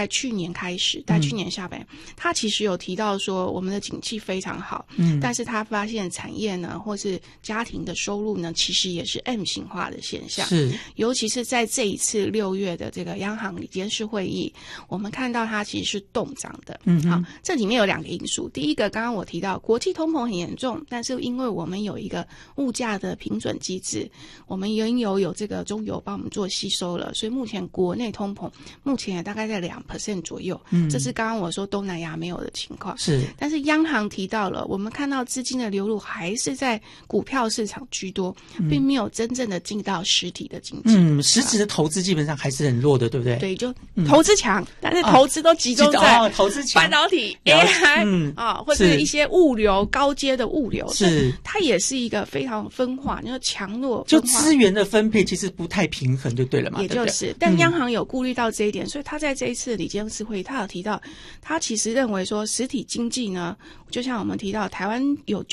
在去年开始，在去年下半年，他其实有提到说我们的景气非常好，但是他发现产业呢或是家庭的收入呢其实也是 M 型化的现象， 是尤其是在这一次6月的这个央行理监事会议，我们看到它其实是动涨的。好，这里面有2个因素，第一个刚刚我提到国际通膨很严重，但是因为我们有一个物价的平准机制，我们有这个中油帮我们做吸收了，所以目前国内通膨目前也大概在2% 左右，这是刚刚我说东南亚没有的情况。 是， 但是央行提到了，我们看到资金的流入还是在股票市场居多，并没有真正的进到实体的经济。 实质的投资基本上还是很弱的，对不对？ 对，就投资强，但是投资都集中在投资强半导体、AI 或者一些物流高阶的物流， 是它也是一个非常分化，你说强弱就分化资源的分配其实不太平衡就对了嘛， 也就是，但央行有顾虑到这一点，所以他在这一次理监事会议，他有提到，他其实认为说实体经济呢，就像我们提到，台湾有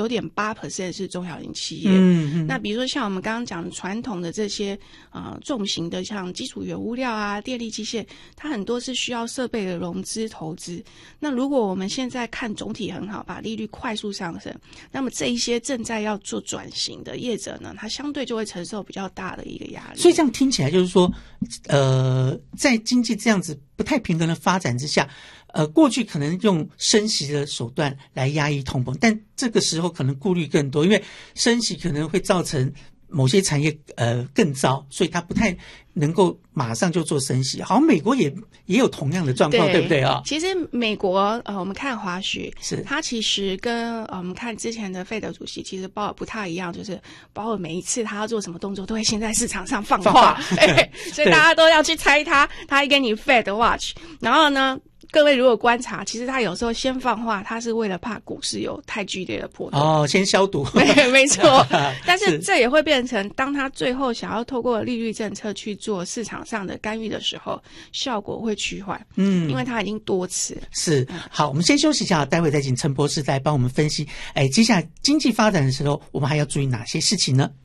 99.8% 是中小型企业，那比如说像我们刚刚讲传统的这些重型的，像基础原物料啊、电力机械，它很多是需要设备的融资投资。那如果我们现在看总体很好，把利率快速上升，那么这一些正在要做转型的业者呢，它相对就会承受比较大的一个压力。 所以这样听起来就是说，在经济这样子不太平衡的发展之下，过去可能用升息的手段来压抑通膨，但这个时候可能顾虑更多，因为升息可能会造成某些产业更糟，所以它不太能够马上就做升息。好像美国也有同样的状况， 对不对啊？ 其实美国我们看华许， 是它其实跟我们看之前的费德主席其实鲍尔不太一样，就是鲍尔每一次他要做什么动作都会先在市场上放话，所以大家都要去猜他一给你 Fed Watch， 然后呢各位如果观察，其实他有时候先放话，他是为了怕股市有太剧烈的波动先消毒。 没错。但是这也会变成当他最后想要透过利率政策去做市场上的干预的时候，效果会趋缓。因为他已经多次是。好，我们先休息一下，待会再请陈博士来帮我们分析接下来经济发展的时候我们还要注意哪些事情呢？